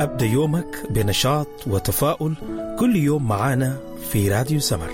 أبدأ يومك بنشاط وتفاؤل كل يوم معانا في راديو سمر.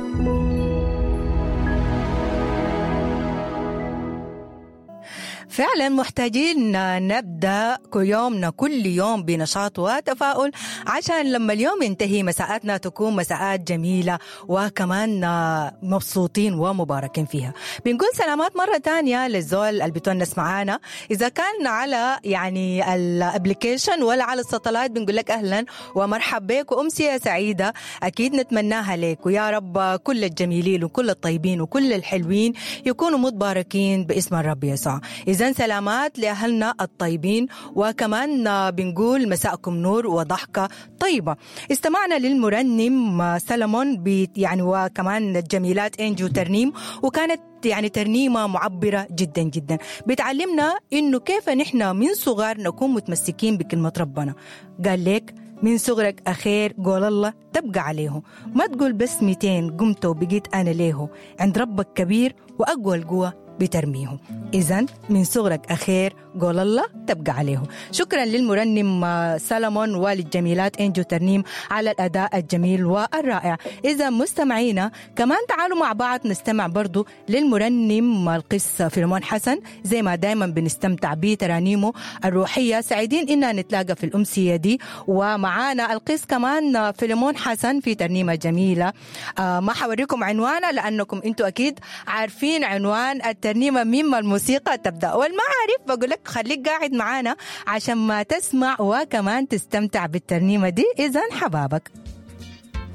فعلا محتاجين نبدأ يومنا كل يوم بنشاط وتفاؤل عشان لما اليوم ينتهي مساءاتنا تكون مساءات جميلة وكمان مبسوطين ومباركين فيها. بنقول سلامات مرة تانية للزول اللي بتونس معانا. إذا كان على يعني الابليكيشن ولا على الساتلايت بنقول لك أهلا ومرحبا بك وأمسية سعيدة أكيد نتمناها لك، ويا رب كل الجميلين وكل الطيبين وكل الحلوين يكونوا متباركين باسم الرب يسوع. إذن سلامات لأهلنا الطيبين، وكمان بنقول مساءكم نور وضحكة طيبة. استمعنا للمرنم سلمون يعني وكمان الجميلات إنجو ترنيم، وكانت يعني ترنيمة معبرة جدا جدا بتعلمنا إنه كيف نحن من صغار نكون متمسكين بكلمة ربنا. قال لك من صغرك أخير قول الله تبقى عليه، ما تقول بس 200 قمت وبقيت أنا ليه، عند ربك كبير وأقوى القوة بترميه. إذن من صغرك أخير قول الله تبقى عليه. شكرا للمرنم سلمون وللجميلات إنجو ترنيم على الأداء الجميل والرائع. إذا مستمعينا كمان تعالوا مع بعض نستمع برضو للمرنم القس فيلمون حسن، زي ما دايما بنستمتع بترانيمه الروحية. سعيدين إننا نتلاقى في الأمسية دي، ومعانا القس كمان فيلمون حسن في ترنيمة جميلة. ما حوريكم عنوانها لأنكم أنتوا أكيد عارفين عنوان الترنيمة مما الموسيقى تبدأ، والما عارف بقول لك خليك قاعد معانا عشان ما تسمع وكمان تستمتع بالترنيمة دي. إذن حبابك